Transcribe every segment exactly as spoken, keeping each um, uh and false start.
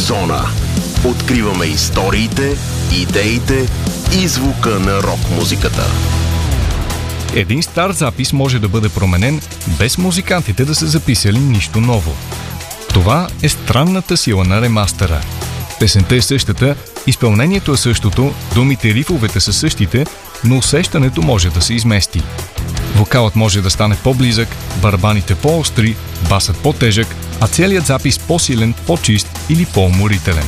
Зона. Откриваме историите, идеите и звука на рок-музиката. Един стар запис може да бъде променен, без музикантите да са записали нищо ново. Това е странната сила на ремастера. Песента е същата, изпълнението е същото, думите и рифовете са същите, но усещането може да се измести. Вокалът може да стане по-близък, барабаните по-остри, басът по-тежък, а целият запис по-силен, по-чист или по-уморителен.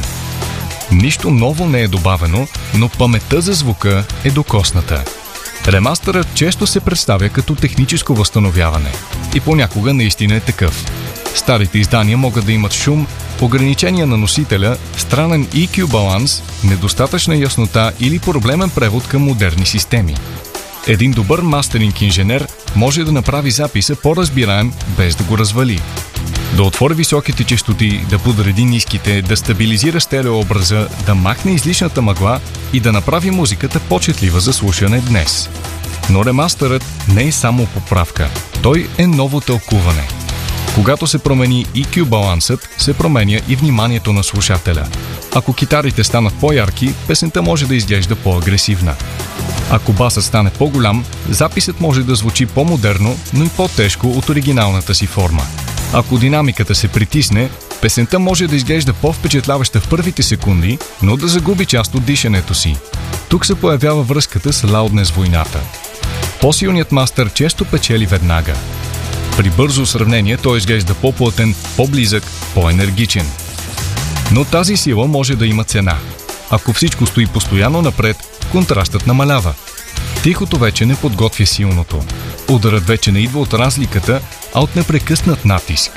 Нищо ново не е добавено, но паметта за звука е докосната. Ремастърът често се представя като техническо възстановяване и понякога наистина е такъв. Старите издания могат да имат шум, ограничения на носителя, странен и кю баланс, недостатъчна яснота или проблемен превод към модерни системи. Един добър мастеринг инженер може да направи записа по-разбираем, без да го развали. Да отвори високите честоти, да подреди ниските, да стабилизира стереообраза, да махне излишната мъгла и да направи музиката по-четлива за слушане днес. Но ремастърът не е само поправка. Той е ново тълкуване. Когато се промени и кю балансът, се променя и вниманието на слушателя. Ако китарите станат по-ярки, песента може да изглежда по-агресивна. Ако басът стане по-голям, записът може да звучи по-модерно, но и по-тежко от оригиналната си форма. Ако динамиката се притисне, песента може да изглежда по-впечатляваща в първите секунди, но да загуби част от дишането си. Тук се появява връзката с лауднес войната. По-силният мастър често печели веднага. При бързо сравнение той изглежда по-плътен, по-близък, по-енергичен. Но тази сила може да има цена. Ако всичко стои постоянно напред, контрастът намалява. Тихото вече не подготвя силното. Ударът вече не идва от разликата, а от непрекъснат натиск.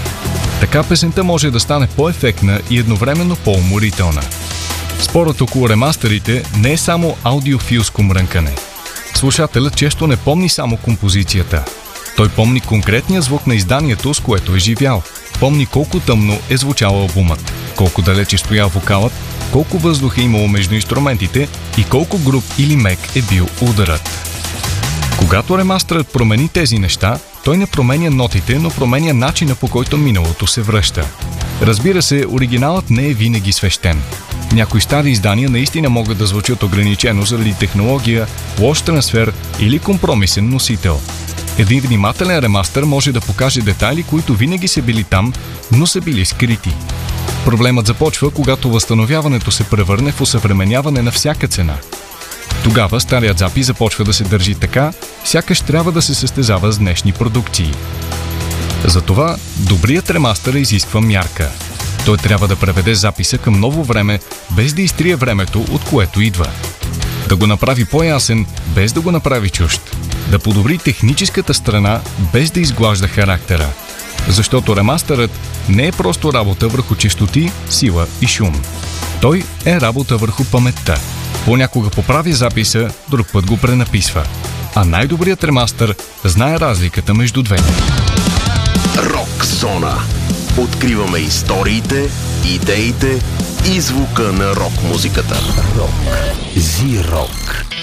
Така песента може да стане по-ефектна и едновременно по-уморителна. Спорът около ремастерите не е само аудиофилско мрънкане. Слушателят често не помни само композицията. Той помни конкретния звук на изданието, с което е живял. Помни колко тъмно е звучал албумът, колко далече стоял вокалът, колко въздух е имало между инструментите и колко груб или мек е бил ударът. Когато ремастерът промени тези неща, той не променя нотите, но променя начина, по който миналото се връща. Разбира се, оригиналът не е винаги свещен. Някои стари издания наистина могат да звучат ограничено заради технология, лош трансфер или компромисен носител. Един внимателен ремастър може да покаже детайли, които винаги са били там, но са били скрити. Проблемът започва, когато възстановяването се превърне в осъвременяване на всяка цена. Тогава старият запис започва да се държи така, сякаш трябва да се състезава с днешни продукции. Затова добрият ремастър изисква мярка. Той трябва да преведе записа към ново време, без да изтрие времето, от което идва. Да го направи по-ясен, без да го направи чужд. Да подобри техническата страна, без да изглажда характера. Защото ремастърът не е просто работа върху честоти, сила и шум. Той е работа върху паметта. Понякога поправи записа, друг път го пренаписва. А най-добрият ремастър знае разликата между двете. Рок Зона. Откриваме историите, идеите и звука на рок-музиката. Рок. Зи-рок.